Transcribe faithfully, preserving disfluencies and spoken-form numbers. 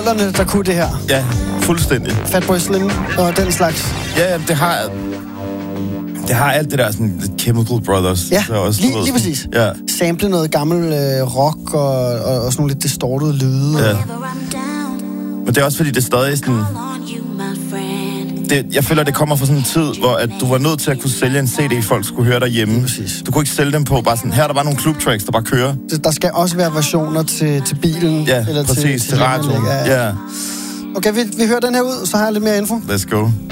der kunne det her. Ja, fuldstændig. Fatboy Slim og den slags. Ja, det har... Det har alt det der sådan Chemical Brothers. Ja, så også, lige, lige præcis. Ja. Sample noget gammel øh, rock og, og, og sådan nogle lidt distorted lyde. Ja. Men det er også fordi, det er stadig sådan... Det, jeg føler, det kommer fra sådan en tid, hvor at du var nødt til at kunne sælge en C D, folk skulle høre derhjemme. Præcis. Du kunne ikke sælge dem på bare sådan, her der var nogle clubtracks, der bare kører. Der skal også være versioner til, til bilen. Ja, eller præcis, til, til radioen. Ja. Ja. Okay, vi, vi hører den her ud, så har jeg lidt mere info. Let's go.